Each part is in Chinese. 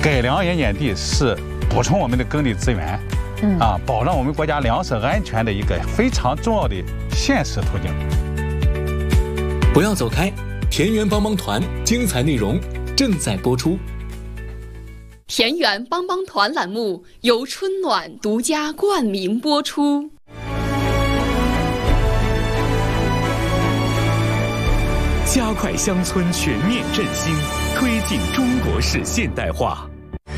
改良盐碱地是补充我们的耕地资源，保障我们国家粮食安全的一个非常重要的现实途径。 不要走开，田园帮帮团精彩内容正在播出。 田园帮帮团栏目由春暖独家冠名播出。 加快乡村全面振兴，推进中国式现代化。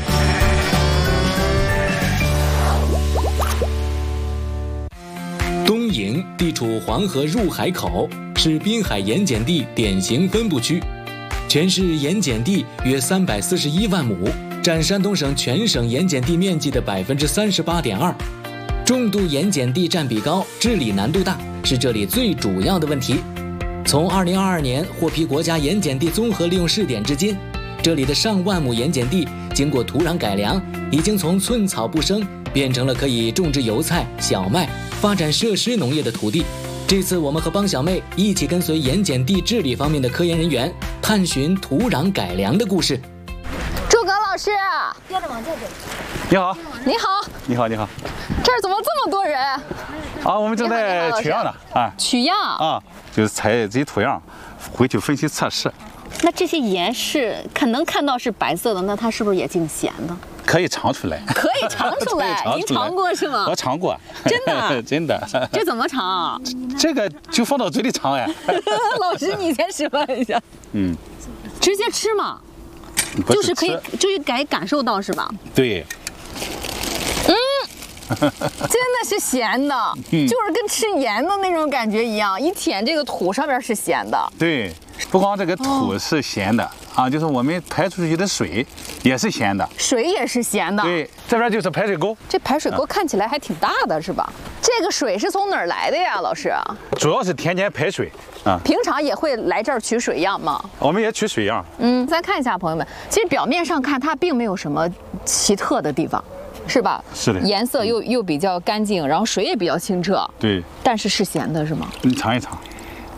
东营地处黄河入海口，是滨海盐碱地典型分布区，全市盐碱地约341万亩，占山东省全省盐碱地面积的38.2%。重度盐碱地占比高，治理难度大，是这里最主要的问题。从2022年获批国家盐碱地综合利用试点至今，这里的上万亩盐碱地经过土壤改良，已经从寸草不生变成了可以种植油菜、小麦、发展设施农业的土地。这次我们和帮小妹一起跟随盐碱地治理方面的科研人员，探寻土壤改良的故事。 诸葛老师， 你好， 你好， 你好，你好。 这儿怎么这么多人？ 我们正在取样呢， 取样就是采集土样，回去分析测试。 那这些盐是能看到是白色的，那它是不是也挺咸的？ 可以尝出来， 可以尝出来。您尝过是吗？ 我尝过， 真的， 真的。 这怎么尝？ 这个就放到嘴里尝哎。 老师，你先示范一下。直接吃嘛，就是可以，就是感受到是吧？ 对。 真的是咸的，就是跟吃盐的那种感觉一样。一舔这个土上面是咸的。 对，不光这个土是咸的就是我们排出去的水也是咸的。 水也是咸的。 对，这边就是排水沟。 这排水沟看起来还挺大的，是吧？这个水是从哪儿来的呀，老师？ 主要是田间排水平常也会来这儿取水样吗？ 我们也取水样。 咱看一下，朋友们，其实表面上看它并没有什么奇特的地方。是吧？ 是的， 颜色又比较干净，然后水也比较清澈。 对， 但是是咸的，是吗？ 你尝一尝。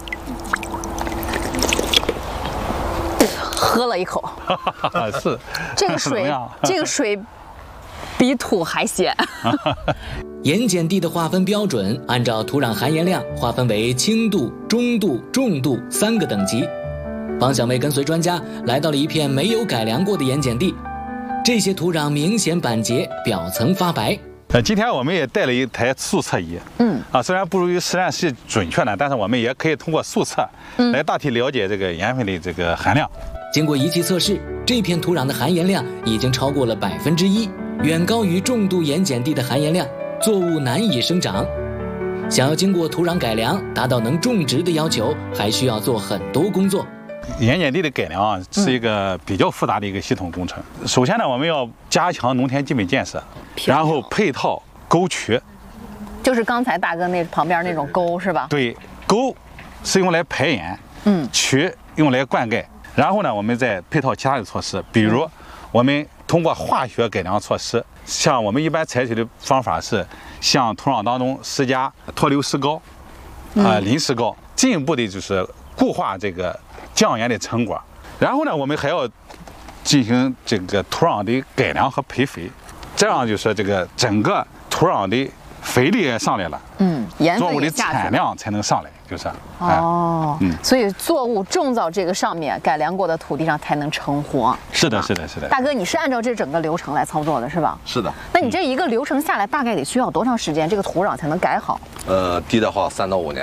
喝了一口。 是。 这个水比土还咸。 盐碱地的划分标准按照土壤含盐量划分为轻度、中度、重度3个等级。帮小妹跟随专家来到了一片没有改良过的盐碱地。这些土壤明显板结，表层发白。 今天我们也带了一台速测仪。虽然不如于实验室准确呢，但是我们也可以通过速测来大体了解这个盐分的这个含量。 经过仪器测试，这片土壤的含盐量已经超过了1%，远高于重度盐碱地的含盐量，作物难以生长。想要经过土壤改良，达到能种植的要求，还需要做很多工作。 盐碱地的改良是一个比较复杂的一个系统工程。首先呢，我们要加强农田基本建设，然后配套沟渠， 就是刚才大哥那旁边那种沟是吧？ 对，沟是用来排盐，渠用来灌溉。然后呢，我们再配套其他的措施，比如我们通过化学改良措施，像我们一般采取的方法是向土壤当中施加脱硫石膏、磷石膏，进一步的就是固化这个降盐的成果。然后呢，我们还要进行这个土壤的改良和培肥，这样就是这个整个土壤的肥力也上来了，作物的产量才能上来，就是所以作物种到这个上面改良过的土地上才能成活。 是的，是的，是的。 大哥，你是按照这整个流程来操作的是吧？ 是的。 那你这一个流程下来，大概得需要多长时间，这个土壤才能改好？ 低的话3到5年。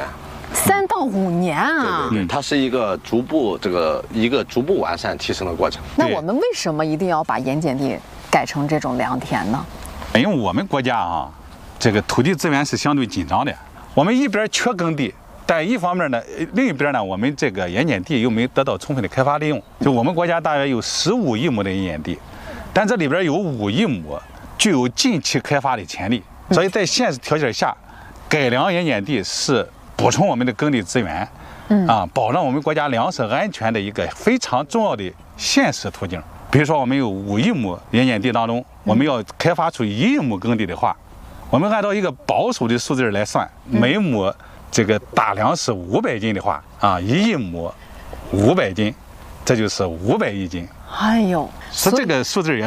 3到5年啊！ 对，它是一个逐步完善提升的过程。 那我们为什么一定要把盐碱地改成这种良田呢？ 因为我们国家这个土地资源是相对紧张的，我们一边缺耕地，但一方面呢，另一边呢，我们这个盐碱地又没得到充分的开发利用。就我们国家大约有15亿亩的盐碱地，但这里边有5亿亩具有近期开发的潜力，所以在现实条件下，改良盐碱地是补充我们的耕地资源，保障我们国家粮食安全的一个非常重要的现实途径。比如说，我们有5亿亩盐碱地当中，我们要开发出1亿亩耕地的话，我们按照一个保守的数字来算，每亩这个大粮食500斤的话，1亿亩500斤，这就是500亿斤。 哎呦， 是这个数字也